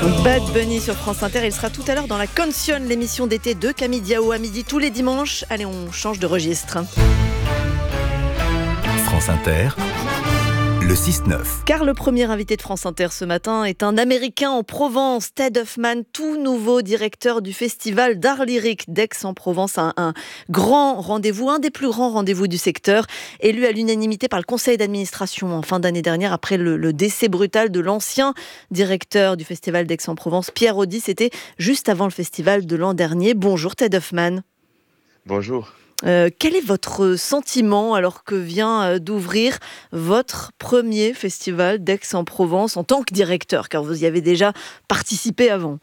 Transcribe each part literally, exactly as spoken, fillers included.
Bad Bunny sur France Inter, il sera tout à l'heure dans La Canción, l'émission d'été de Camille Diao à midi tous les dimanches. Allez, on change de registre. France Inter, le six neuf. Car le premier invité de France Inter ce matin est un Américain en Provence, Ted Huffman, tout nouveau directeur du festival d'art lyrique d'Aix-en-Provence. Un, un grand rendez-vous, un des plus grands rendez-vous du secteur, élu à l'unanimité par le conseil d'administration en fin d'année dernière après le, le décès brutal de l'ancien directeur du festival d'Aix-en-Provence, Pierre Audi. C'était juste avant le festival de l'an dernier. Bonjour Ted Huffman. Bonjour. Euh, quel est votre sentiment alors que vient euh, d'ouvrir votre premier festival d'Aix-en-Provence en tant que directeur, car vous y avez déjà participé avant?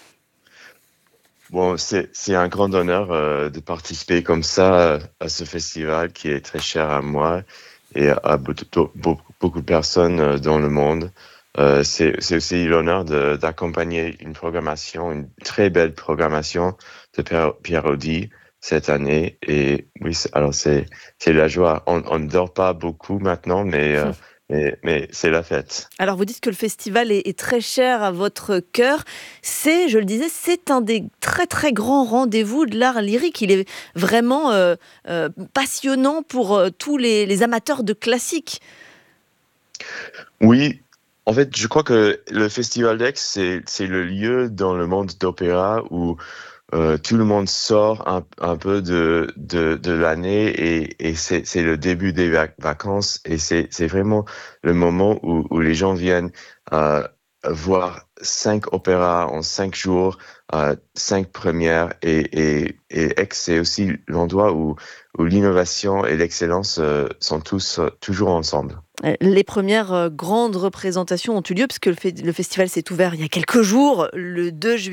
Bon, c'est, c'est un grand honneur euh, de participer comme ça euh, à ce festival qui est très cher à moi et à beaucoup, beaucoup de personnes euh, dans le monde. Euh, c'est, c'est aussi l'honneur de, d'accompagner une programmation, une très belle programmation de Pierre, Pierre Audi cette année. Et oui, c'est, alors c'est, c'est la joie. On on ne dort pas beaucoup maintenant, mais, euh, mais, mais c'est la fête. Alors vous dites que le festival est, est très cher à votre cœur. C'est, je le disais, c'est un des très très grands rendez-vous de l'art lyrique. Il est vraiment euh, euh, passionnant pour euh, tous les, les amateurs de classique. Oui, en fait, je crois que le Festival d'Aix, c'est, c'est le lieu dans le monde d'opéra où euh, tout le monde sort un, un peu de, de, de l'année et, et c'est, c'est le début des vac- vacances et c'est, c'est vraiment le moment où, où les gens viennent euh, voir cinq opéras en cinq jours, euh, cinq premières et, et, et Aix, c'est aussi l'endroit où, où l'innovation et l'excellence euh, sont tous euh, toujours ensemble. Les premières euh, grandes représentations ont eu lieu puisque le, fe- le festival s'est ouvert il y a quelques jours, le deux juillet.